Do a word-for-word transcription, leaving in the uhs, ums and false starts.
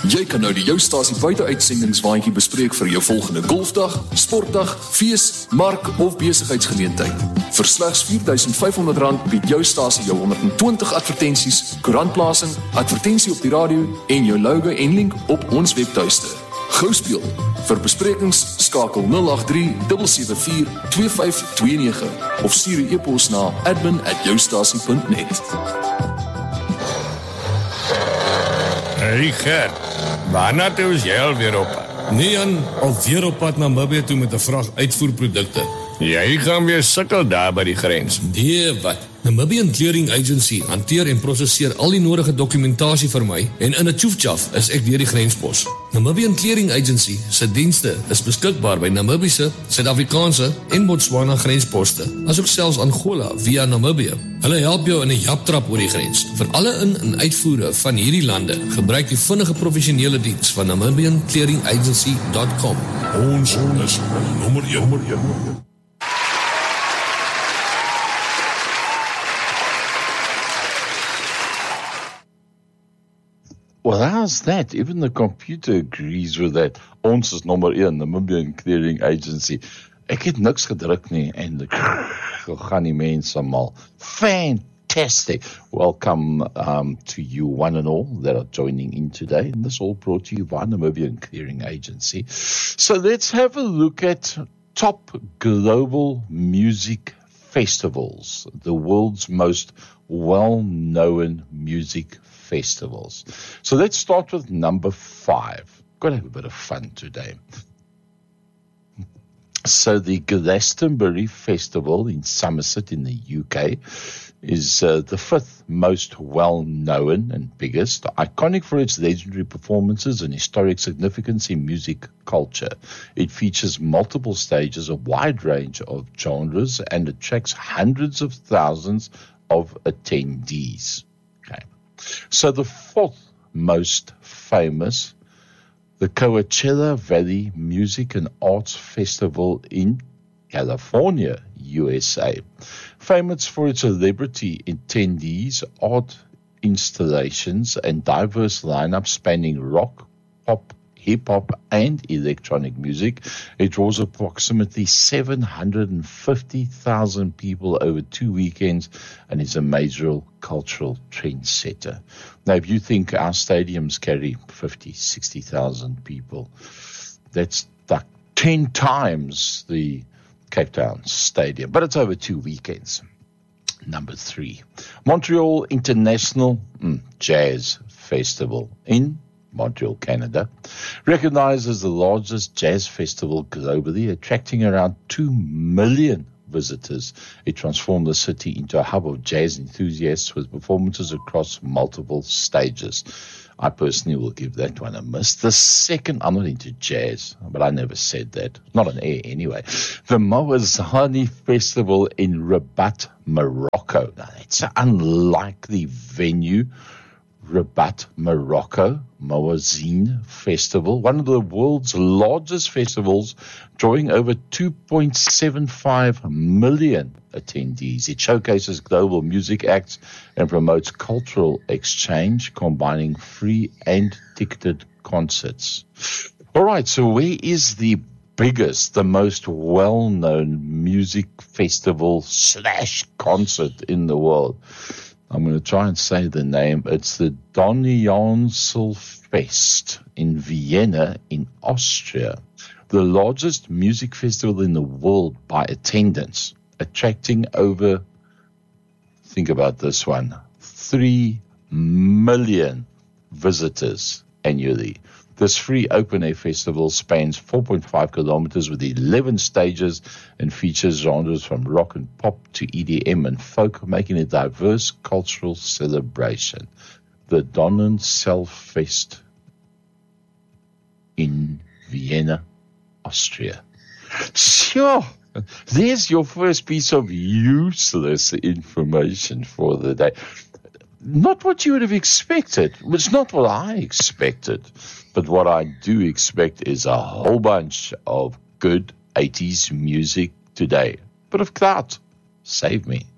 Jy kan nou die Jou Stasie buite-uitsendingswaandjie bespreek vir jou volgende golfdag, sportdag, fees, mark of besigheidsgeleentheid. Vir slegs vier duisend vyf honderd rand bied Jou Stasie jou honderd en twintig advertensies, koerantplasing, advertensie op die radio en jou logo en link op ons webtuiste. Gou speel. Vir besprekings skakel nul agt drie sewe sewe vier twee vyf twee nege of stuur 'n e-pos na admin at joustasie punt net. Hey Gert, waarna toe is jy alweer op pad? Nee Jan, alweer op pad na Namibië toe met 'n vrag uitvoerprodukte. Jy gaan weer sukkel daar by die grens. Nee, wat? Namibian Clearing Agency hanteer en prosesseer al die nodige dokumentasie vir my en in 'n tjoefjaf is ek deur die grenspos. Namibian Clearing Agency se dienste is beskikbaar by Namibiese, Suid-Afrikaanse en Botswana grensposte, asook selfs Angola via Namibië. Hulle help jou in 'n japtrap oor die grens. Vir alle in- en uitvoere van hierdie lande, gebruik die vinnige professionele diens van namibian clearing agency dot com. Ons is nommer een. Well, how's that? Even the computer agrees with that. Ons is nommer een, Namibian Clearing Agency. Ek het niks gedruk nie, eindelijk. Gaan die mense mal. Fantastic. Welcome um, to you one and all that are joining in today. And this all brought to you by Namibian Clearing Agency. So let's have a look at top global music festivals, the world's most well-known music festivals. So let's start with number five. Got to have a bit of fun today. So the Glastonbury Festival in Somerset in the U K is uh, the fifth most well-known and biggest, iconic for its legendary performances and historic significance in music culture. It features multiple stages, a wide range of genres, and attracts hundreds of thousands of attendees. Okay. So the fourth most famous, the Coachella Valley Music and Arts Festival in California, U S A. Famous for its celebrity attendees, art installations, and diverse lineup spanning rock, pop, hip-hop, and electronic music, it draws approximately seven hundred fifty thousand people over two weekends and is a major cultural trendsetter. Now, if you think our stadiums carry fifty, sixty thousand people, that's like ten times the Cape Town Stadium, but it's over two weekends. Number three, Montreal International mm, Jazz Festival in Montreal, Canada, recognized as the largest jazz festival globally, attracting around two million visitors. It transformed the city into a hub of jazz enthusiasts with performances across multiple stages. I personally will give that one a miss. The second, I'm not into jazz, but I never said that. Not on air anyway. The Mawazani Festival in Rabat, Morocco. Now, that's an unlikely venue. Rabat, Morocco, Mawazine Festival, one of the world's largest festivals, drawing over two point seven five million attendees. It showcases global music acts and promotes cultural exchange, combining free and ticketed concerts. All right, so where is the biggest, the most well-known music festival slash concert in the world? I'm going to try and say the name. It's the Donauinselfest in Vienna in Austria, the largest music festival in the world by attendance, attracting over, think about this one, three million visitors annually. This free open-air festival spans four point five kilometers with eleven stages and features genres from rock and pop to E D M and folk, making a diverse cultural celebration. The Donauinselfest in Vienna, Austria. Sure, there's your first piece of useless information for the day. Not what you would have expected. It's not what I expected. But what I do expect is a whole bunch of good eighties music today. But of that, save me.